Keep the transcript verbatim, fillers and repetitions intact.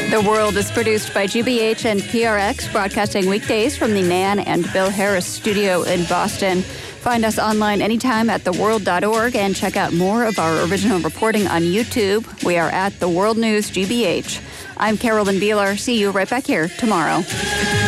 The World is produced by G B H and P R X, broadcasting weekdays from the Nan and Bill Harris studio in Boston. Find us online anytime at the world dot org and check out more of our original reporting on YouTube. We are at The World News G B H. I'm Carolyn Beeler. See you right back here tomorrow.